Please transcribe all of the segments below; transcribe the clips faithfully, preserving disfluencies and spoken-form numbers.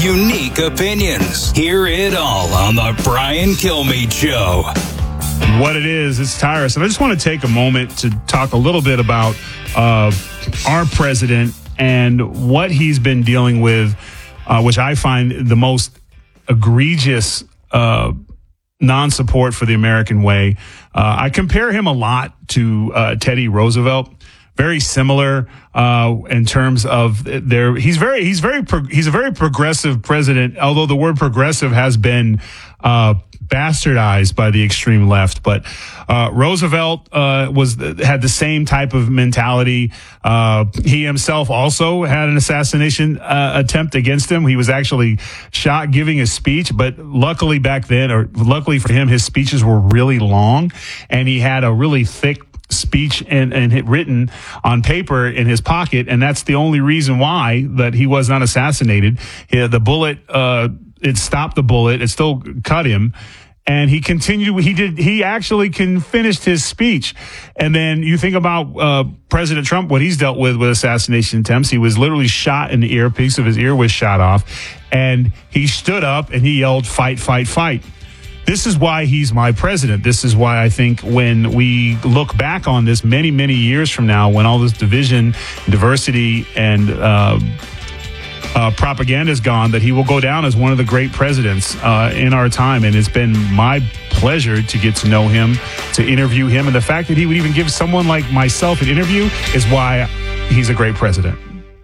unique opinions. Hear it all on the Brian Kilmeade Show. What it is, it's tiresome. I just want to take a moment to talk a little bit about uh, our president and what he's been dealing with, uh, which I find the most egregious uh, non-support for the American way. Uh, I compare him a lot to uh, Teddy Roosevelt. Very similar uh, in terms of their. He's very. He's very. Pro, he's a very progressive president. Although the word progressive has been uh, bastardized by the extreme left, but uh, Roosevelt uh, was had the same type of mentality. Uh, he himself also had an assassination uh, attempt against him. He was actually shot giving a speech, but luckily back then, or luckily for him, his speeches were really long, and he had a really thick speech and, and hit written on paper in his pocket, and that's the only reason why that he was not assassinated. He, the bullet, uh, it stopped the bullet. It still cut him. And he continued, he did, he actually can finished his speech. And then you think about, uh, President Trump, what he's dealt with with assassination attempts. He was literally shot in the ear, a piece of his ear was shot off, and he stood up and he yelled, "Fight, fight, fight." This is why he's my president. This is why I think when we look back on this many, many years from now, when all this division, diversity, and uh, uh, propaganda is gone, that he will go down as one of the great presidents uh, in our time. And it's been my pleasure to get to know him, to interview him. And the fact that he would even give someone like myself an interview is why he's a great president.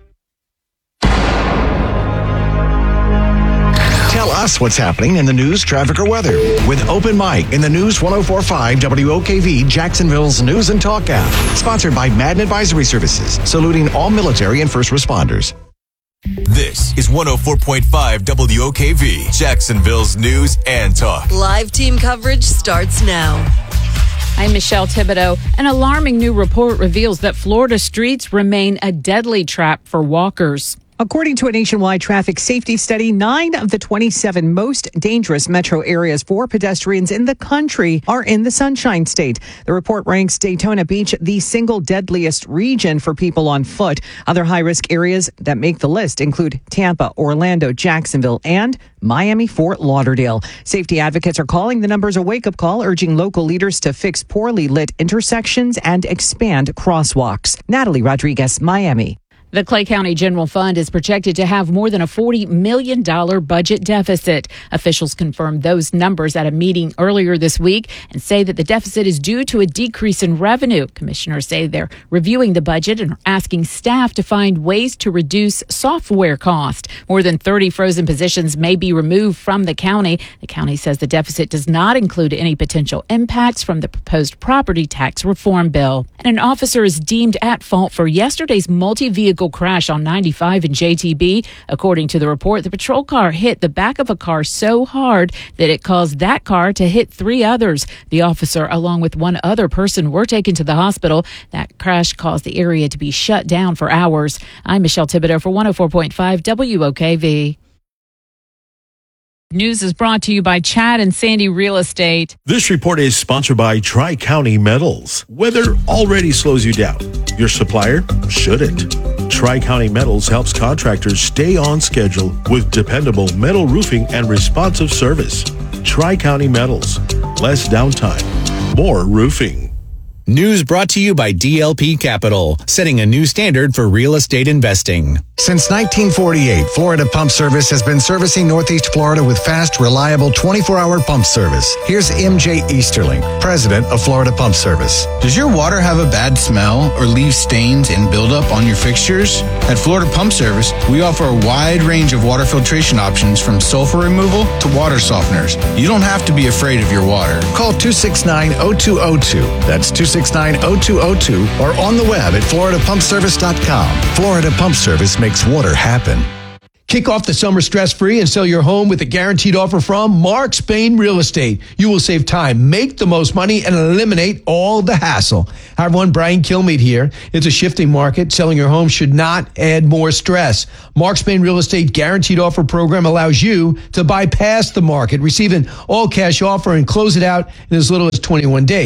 Tell us what's happening in the news, traffic, or weather with Open Mic in the News one oh four point five W O K V, Jacksonville's News and Talk app. Sponsored by Madden Advisory Services, saluting all military and first responders. This is one oh four point five W O K V, Jacksonville's News and Talk. Live team coverage starts now. I'm Michelle Thibodeau. An alarming new report reveals that Florida streets remain a deadly trap for walkers. According to a nationwide traffic safety study, nine of the twenty-seven most dangerous metro areas for pedestrians in the country are in the Sunshine State. The report ranks Daytona Beach the single deadliest region for people on foot. Other high-risk areas that make the list include Tampa, Orlando, Jacksonville, and Miami, Fort Lauderdale. Safety advocates are calling the numbers a wake-up call, urging local leaders to fix poorly lit intersections and expand crosswalks. Natalie Rodriguez, Miami. The Clay County General Fund is projected to have more than a forty million dollars budget deficit. Officials confirmed those numbers at a meeting earlier this week and say that the deficit is due to a decrease in revenue. Commissioners say they're reviewing the budget and are asking staff to find ways to reduce software cost. More than thirty frozen positions may be removed from the county. The county says the deficit does not include any potential impacts from the proposed property tax reform bill. And an officer is deemed at fault for yesterday's multi-vehicle crash on ninety-five in J T B. According to the report, the patrol car hit the back of a car so hard that it caused that car to hit three others. The officer, along with one other person, were taken to the hospital. That crash caused the area to be shut down for hours. I'm Michelle Thibodeau for one oh four point five W O K V. News is brought to you by Chad and Sandy Real Estate. This report is sponsored by Tri-County Metals. Weather already slows you down. Your supplier shouldn't. Tri-County Metals helps contractors stay on schedule with dependable metal roofing and responsive service. Tri-County Metals. Less downtime. More roofing. News brought to you by D L P Capital, setting a new standard for real estate investing. Since nineteen forty-eight, Florida Pump Service has been servicing Northeast Florida with fast, reliable twenty-four hour pump service. Here's M J Easterling, president of Florida Pump Service. Does your water have a bad smell or leave stains and buildup on your fixtures? At Florida Pump Service, we offer a wide range of water filtration options from sulfur removal to water softeners. You don't have to be afraid of your water. Call two six nine, oh two oh two. That's two six nine, oh two oh two or on the web at florida pump service dot com. Florida Pump Service makes water happen. Kick off the summer stress-free and sell your home with a guaranteed offer from Mark Spain Real Estate. You will save time, make the most money, and eliminate all the hassle. Hi, everyone. Brian Kilmeade here. It's a shifting market. Selling your home should not add more stress. Mark Spain Real Estate guaranteed offer program allows you to bypass the market, receive an all-cash offer, and close it out in as little as twenty-one days.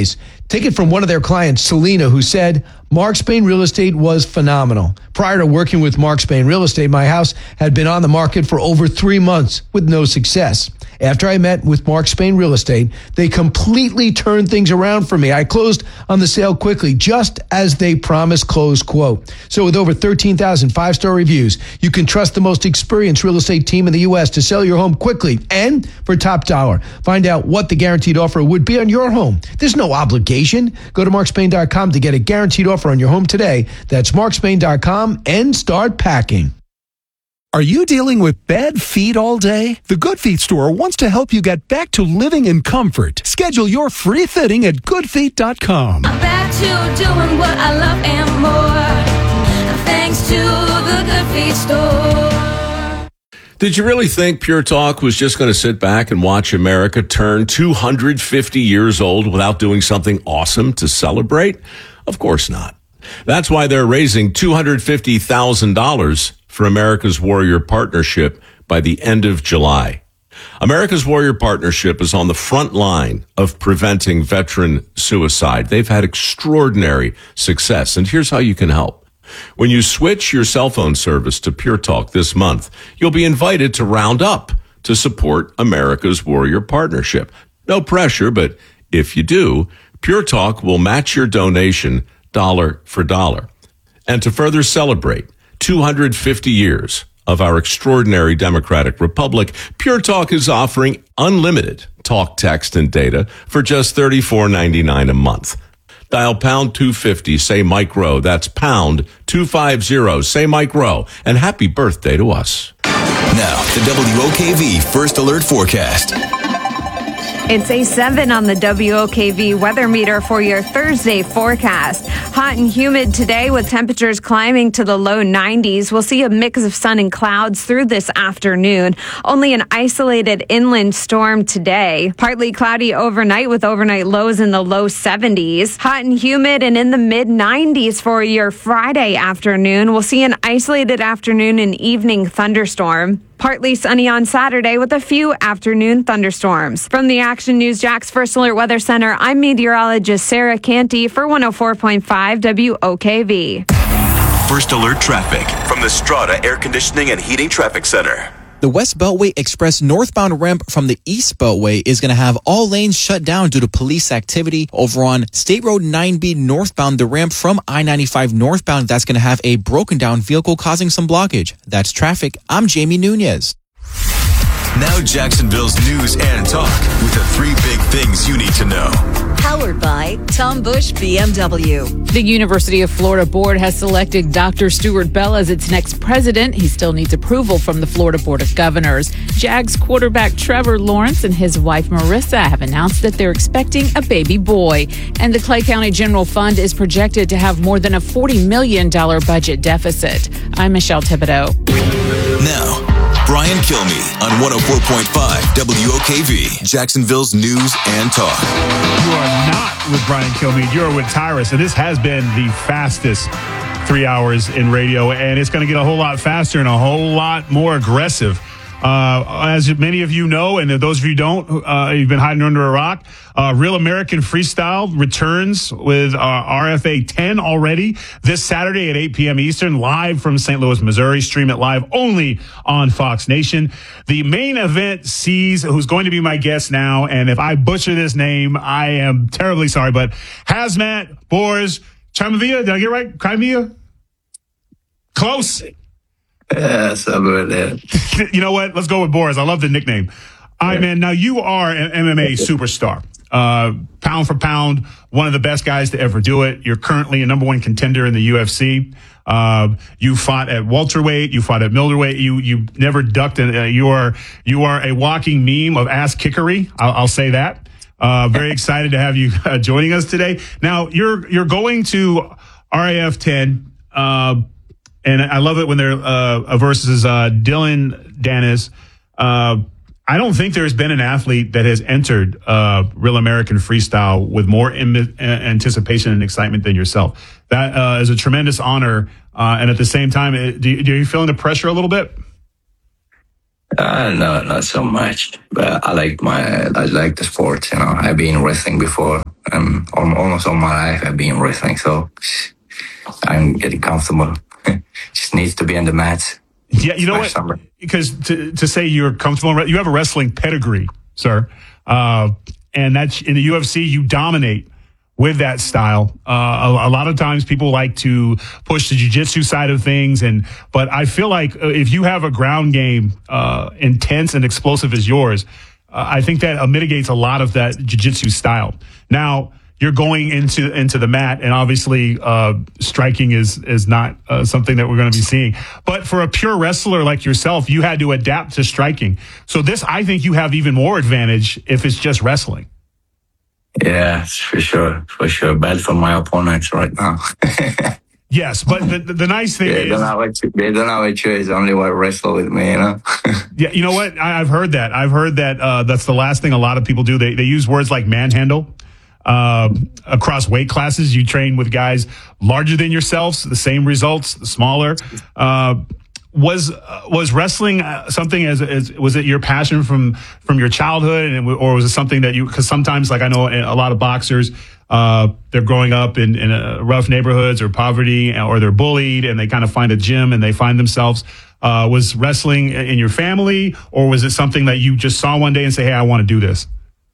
Take it from one of their clients, Selena, who said, Mark Spain Real Estate was phenomenal. Prior to working with Mark Spain Real Estate, my house had been on the market for over three months with no success. After I met with Mark Spain Real Estate, they completely turned things around for me. I closed on the sale quickly, just as they promised, close quote. So with over thirteen thousand five-star reviews, you can trust the most experienced real estate team in the U S to sell your home quickly and for top dollar. Find out what the guaranteed offer would be on your home. There's no obligation. Go to mark spain dot com to get a guaranteed offer on your home today. That's mark spain dot com and start packing. Are you dealing with bad feet all day? The Good Feet store wants to help you get back to living in comfort. Schedule your free fitting at good feet dot com. I'm back to doing what I love and more, thanks to the Good Feet store. Did you really think Pure Talk was just going to sit back and watch America turn two hundred fifty years old without doing something awesome to celebrate? Of course not. That's why they're raising two hundred fifty thousand dollars for America's Warrior Partnership by the end of July. America's Warrior Partnership is on the front line of preventing veteran suicide. They've had extraordinary success, and here's how you can help. When you switch your cell phone service to Pure Talk this month, you'll be invited to round up to support America's Warrior Partnership. No pressure, but if you do, Pure Talk will match your donation dollar for dollar. And to further celebrate two hundred fifty years of our extraordinary democratic republic, Pure Talk is offering unlimited talk, text, and data for just thirty-four ninety-nine a month. Dial pound two fifty, say Mike Rowe. That's pound two fifty, say Mike Rowe. And happy birthday to us. Now, the W O K V First Alert Forecast. It's a seven on the W O K V weather meter for your Thursday forecast. Hot and humid today with temperatures climbing to the low nineties. We'll see a mix of sun and clouds through this afternoon. Only an isolated inland storm today. Partly cloudy overnight with overnight lows in the low seventies. Hot and humid and in the mid nineties for your Friday afternoon. We'll see an isolated afternoon and evening thunderstorm. Partly sunny on Saturday with a few afternoon thunderstorms. From the Action News Jax First Alert Weather Center, I'm meteorologist Sarah Canty for one oh four point five W O K V. First Alert Traffic from the Strata Air Conditioning and Heating Traffic Center. The West Beltway Express northbound ramp from the East Beltway is going to have all lanes shut down due to police activity. Over on State Road nine B northbound, the ramp from I ninety-five northbound, that's going to have a broken down vehicle causing some blockage. That's traffic. I'm Jamie Nunez. Now Jacksonville's news and talk with the three big things you need to know. Powered by Tom Bush B M W. The University of Florida Board has selected Doctor Stuart Bell as its next president. He still needs approval from the Florida Board of Governors. Jags quarterback Trevor Lawrence and his wife Marissa have announced that they're expecting a baby boy. And the Clay County General Fund is projected to have more than a forty million dollars budget deficit. I'm Michelle Thibodeau. Now, Brian Kilmeade on one oh four point five W O K V, Jacksonville's news and talk. You are not with Brian Kilmeade. You're with Tyrus, and this has been the fastest three hours in radio, and it's going to get a whole lot faster and a whole lot more aggressive. Uh, as many of you know, and those of you who don't, uh, you've been hiding under a rock, uh, Real American Freestyle returns with uh, R F A ten already this Saturday at eight p.m. Eastern, live from Saint Louis, Missouri. Stream it live only on Fox Nation. The main event sees who's going to be my guest now, and if I butcher this name, I am terribly sorry, but Hazmat Boris Chimavia, did I get it right? Chimavia? Close. Yeah, something like that. You know what? Let's go with Boris. I love the nickname. All right, man. Now, you are an M M A superstar. Uh, pound for pound, one of the best guys to ever do it. You're currently a number one contender in the U F C. Uh, you fought at welterweight. You fought at middleweight. You you never ducked. Uh, you are you are a walking meme of ass kickery. I'll, I'll say that. Uh, very excited to have you uh, joining us today. Now, you're you're going to R A F ten. Uh, And I love it when they're uh, versus uh, Dylan Dennis. Uh, I don't think there's been an athlete that has entered uh, Real American Freestyle with more Im- anticipation and excitement than yourself. That uh, is a tremendous honor. Uh, and at the same time, it, do, you, do you feel the pressure a little bit? Uh, no, not so much. But I like my, I like the sport. You know, I've been wrestling before, um, almost all my life I've been wrestling, so I'm getting comfortable. Just needs to be on the mats. Yeah, you know what? Summer. Because to to say you're comfortable, you have a wrestling pedigree, sir, uh, and that's in the U F C. You dominate with that style. Uh, a, a lot of times people like to push the jiu-jitsu side of things, and but I feel like if you have a ground game uh, intense and explosive as yours, uh, I think that uh, mitigates a lot of that jiu-jitsu style. Now you're going into into the mat, and obviously uh, striking is is not uh, something that we're going to be seeing. But for a pure wrestler like yourself, you had to adapt to striking. So this, I think, you have even more advantage if it's just wrestling. Yeah, for sure, for sure. Bad for my opponents right now. Yes, but the, the, the nice thing they is don't have a, they don't have a choice. Only want to wrestle with me, you know. Yeah, you know what? I, I've heard that. I've heard that. Uh, that's the last thing a lot of people do. They they use words like manhandle. Uh, across weight classes, you train with guys larger than yourselves, the same results, smaller. Uh, was uh, was wrestling something as, as was it your passion from from your childhood, and or was it something that you? Because sometimes, like I know a lot of boxers, uh, they're growing up in in uh, rough neighborhoods or poverty, or they're bullied, and they kind of find a gym and they find themselves. Uh, was wrestling in your family, or was it something that you just saw one day and say, "Hey, I want to do this"?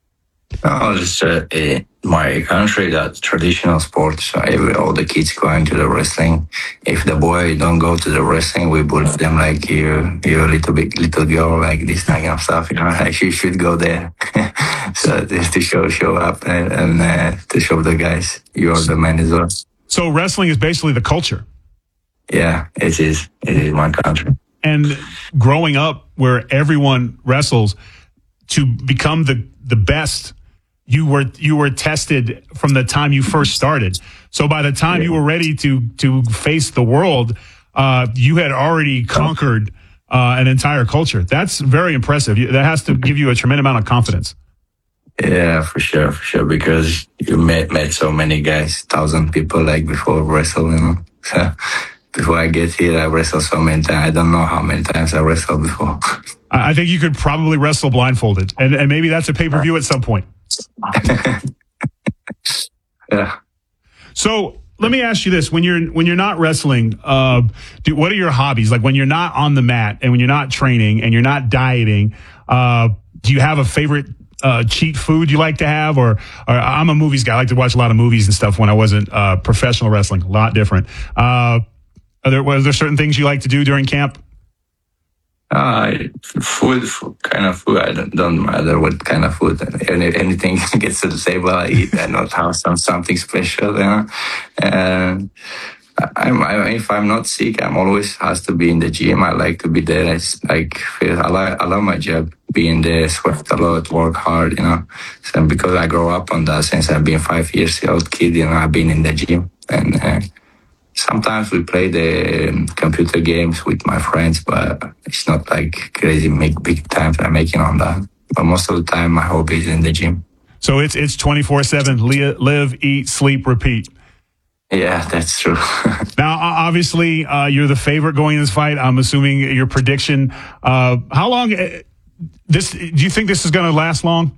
No, it's uh, in my country, that's traditional sports. So every, all the kids going to the wrestling. If the boy don't go to the wrestling, we bully them like you, you're a little bit little girl, like this kind of stuff. You know, like you should go there. So just to show show up and, and uh, to show the guys you are the man as well. So wrestling is basically the culture. Yeah, it is. It is my country. And growing up where everyone wrestles, to become the the best. You were you were tested from the time you first started. So by the time you were ready to to face the world, uh, you had already conquered uh, an entire culture. That's very impressive. That has to give you a tremendous amount of confidence. Yeah, for sure, for sure. Because you met met so many guys, thousand people like before wrestling. You know? So before I get here, I wrestled so many times. I don't know how many times I wrestled before. I think you could probably wrestle blindfolded, and and maybe that's a pay per view at some point. Yeah. So let me ask you this: when you're when you're not wrestling, uh, do, what are your hobbies? Like when you're not on the mat and when you're not training and you're not dieting, uh, do you have a favorite uh, cheat food you like to have? Or, or I'm a movies guy. I like to watch a lot of movies and stuff when I wasn't uh, professional wrestling. A lot different. Uh, are there was there certain things you like to do during camp? Uh, food, food, kind of food. I don't, don't matter what kind of food. Any, anything gets to the table, I eat. I not have some something special, you know. And I'm, I, if I'm not sick, I'm always has to be in the gym. I like to be there. It's like I like I love my job, being there, sweat a lot, work hard, you know. So because I grew up on that since I've been five years old kid, you know, I've been in the gym and. Uh, Sometimes we play the computer games with my friends, but it's not like crazy make big time I'm making on that. But most of the time, my hobby is in the gym. So it's it's twenty-four seven, live, eat, sleep, repeat. Yeah, that's true. Now, obviously, uh, you're the favorite going in this fight. I'm assuming your prediction. Uh, how long? Uh, this? Do you think this is going to last long?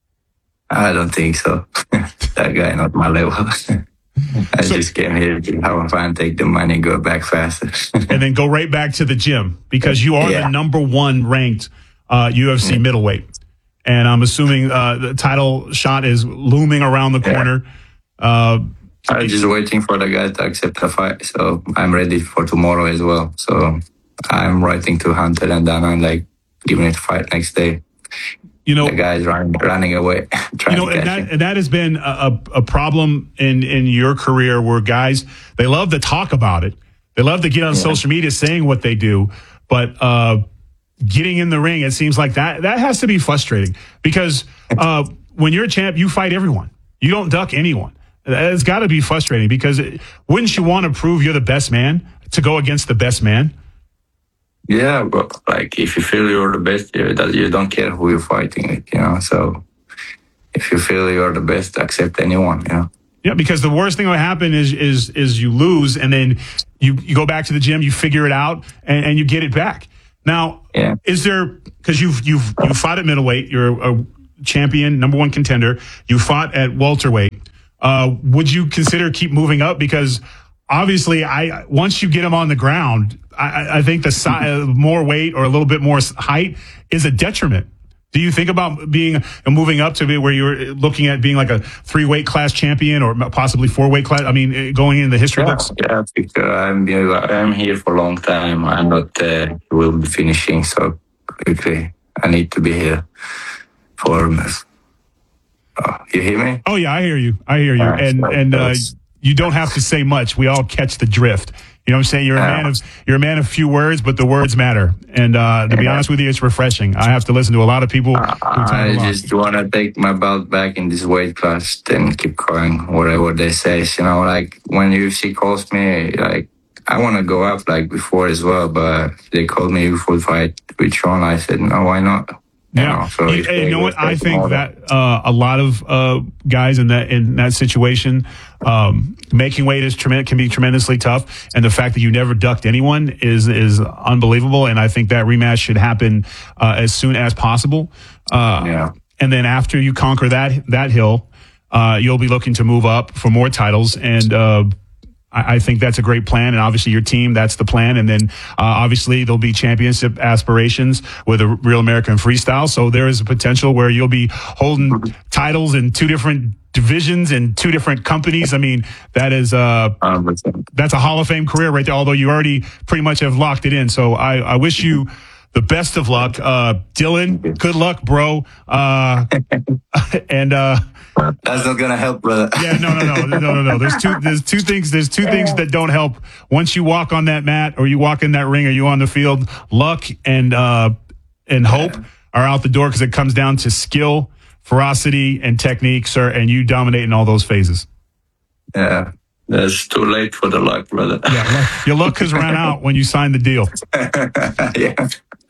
I don't think so. That guy not my level. I so, just came here to have fun, take the money, go back faster. And then go right back to the gym because you are yeah. the number one ranked uh, U F C yeah. middleweight. And I'm assuming uh, the title shot is looming around the corner. Yeah. Uh, I'm just waiting for the guy to accept the fight. So I'm ready for tomorrow as well. So I'm writing to Hunter and then I'm like giving it a fight next day. You know, the guy's running, running away. You know, and that, and that has been a, a problem in, in your career where guys, they love to talk about it. They love to get on yeah. social media saying what they do. But uh, getting in the ring, it seems like that that has to be frustrating because uh, when you're a champ, you fight everyone. You don't duck anyone. It's got to be frustrating because it, wouldn't you want to prove you're the best man to go against the best man? Yeah, but like if you feel you're the best, you, that you don't care who you're fighting with, you know. So if you feel you're the best, accept anyone, you know. Yeah, because the worst thing that will happen is is is you lose, and then you, you go back to the gym, you figure it out, and, and you get it back. Now, yeah. is there because you've you've you fought at middleweight, you're a champion, number one contender. You fought at welterweight. Uh, would you consider keep moving up? Because obviously, I once you get him on the ground, I, I think the size, more weight or a little bit more height is a detriment. Do you think about being uh, moving up to be where you're looking at being like a three weight class champion or possibly four weight class? I mean, going in the history yeah, books. Yeah, because I'm I'm here for a long time. I'm not uh, will be finishing so quickly. I need to be here for. Oh, you hear me? Oh yeah, I hear you. I hear you. Yeah, and so and uh, you don't have to say much. We all catch the drift. You know what I'm saying? You're a man of you're a man of few words, but the words matter. And uh, to be honest with you, it's refreshing. I have to listen to a lot of people. Who I just want to take my belt back in this weight class, then keep going, whatever they say. You know, like when U F C calls me, like I want to go up like before as well, but they called me before the fight with Sean. I said, no, why not? Yeah, you know, so you, you know what? I think that uh, a lot of uh, guys in that in that situation, um, making weight is tremendous, can be tremendously tough, and the fact that you never ducked anyone is is unbelievable. And I think that rematch should happen uh, as soon as possible. Uh, yeah. And then after you conquer that that hill, uh, you'll be looking to move up for more titles and. Uh, I think that's a great plan. And obviously your team, that's the plan. And then uh, obviously there'll be championship aspirations with a Real American Freestyle. So there is a potential where you'll be holding titles in two different divisions and two different companies. I mean, that is uh, that's a Hall of Fame career right there, although you already pretty much have locked it in. So I, I wish you the best of luck. Uh, Dylan, good luck, bro. Uh, and uh, that's not gonna help, brother. Yeah, no, no, no, no, no, no. There's two, there's two things. There's two things that don't help. Once you walk on that mat, or you walk in that ring, or you on the field, luck and uh, and hope are out the door because it comes down to skill, ferocity, and technique, sir. And you dominate in all those phases. Yeah, it's too late for the luck, brother. Yeah, your luck has run out when you signed the deal. yeah.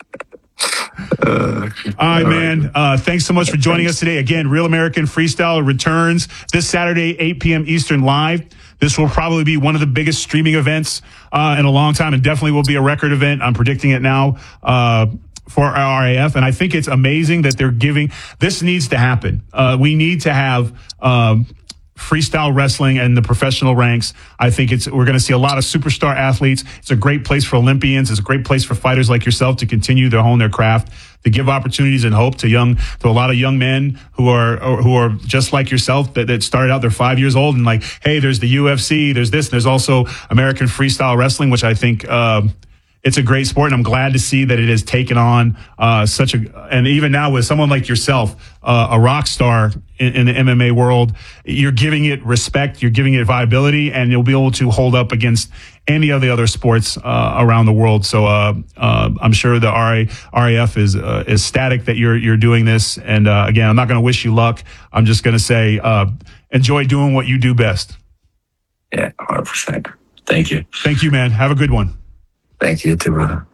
Uh, all right, man. Uh, thanks so much for joining us today. Again, Real American Freestyle returns this Saturday, eight p.m. Eastern live. This will probably be one of the biggest streaming events uh, in a long time, and definitely will be a record event. I'm predicting it now uh, for R A F, and I think it's amazing that they're giving. This needs to happen. Uh, we need to have. Um, freestyle wrestling and the professional ranks. I think it's we're going to see a lot of superstar athletes. It's a great place for Olympians. It's a great place for fighters like yourself to continue to hone their craft, to give opportunities and hope to young to a lot of young men who are who are just like yourself that, that started out. They're five years old and like, hey, there's the U F C, there's this, and there's also American Freestyle Wrestling, which I think. Uh, It's a great sport, and I'm glad to see that it has taken on uh, such a, and even now with someone like yourself, uh, a rock star in, in the M M A world, you're giving it respect, you're giving it viability, and you'll be able to hold up against any of the other sports uh, around the world. So uh, uh, I'm sure the R A, R A F is uh, is ecstatic that you're you're doing this. And uh, again, I'm not going to wish you luck. I'm just going to say uh, enjoy doing what you do best. Yeah, one hundred percent. Thank you. Thank you, man. Have a good one. Thank you, too, brother.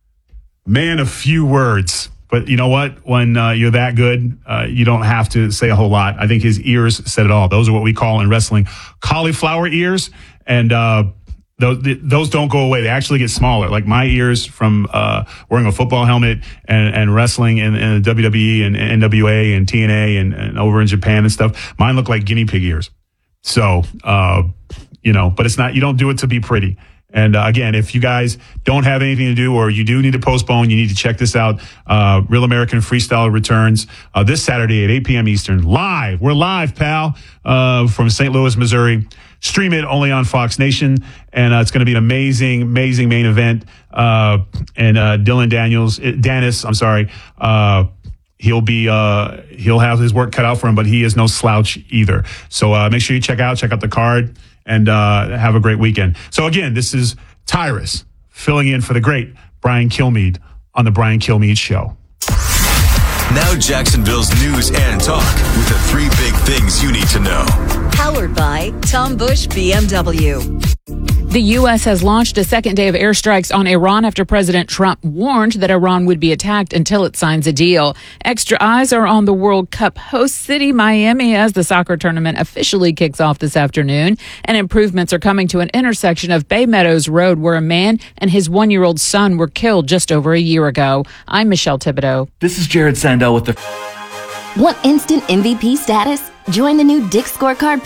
Man, a few words. But you know what? When uh, you're that good, uh, you don't have to say a whole lot. I think his ears said it all. Those are what we call in wrestling cauliflower ears. And uh, those, those don't go away. They actually get smaller. Like my ears from uh, wearing a football helmet and, and wrestling in, in the W W E and N W A and T N A and, and over in Japan and stuff. Mine look like guinea pig ears. So, uh, you know, but it's not, you don't do it to be pretty. And uh, again, if you guys don't have anything to do or you do need to postpone, you need to check this out. Uh, Real American Freestyle returns uh, this Saturday at eight p.m. Eastern. Live. We're live, pal, uh, from Saint Louis, Missouri. Stream it only on Fox Nation. And uh, it's going to be an amazing, amazing main event. Uh, and uh, Dylan Daniels, Dennis, I'm sorry, uh, He'll be, uh, he'll have his work cut out for him, but he is no slouch either. So, uh, make sure you check out, check out the card and, uh, have a great weekend. So again, this is Tyrus filling in for the great Brian Kilmeade on the Brian Kilmeade Show. Now Jacksonville's news and talk with the three big things you need to know. Powered by Tom Bush B M W. The U S has launched a second day of airstrikes on Iran after President Trump warned that Iran would be attacked until it signs a deal. Extra eyes are on the World Cup host city, Miami, as the soccer tournament officially kicks off this afternoon. And improvements are coming to an intersection of Bay Meadows Road where a man and his one-year-old son were killed just over a year ago. I'm Michelle Thibodeau. This is Jared Sandell with the... Want instant M V P status? Join the new Dick's Scorecard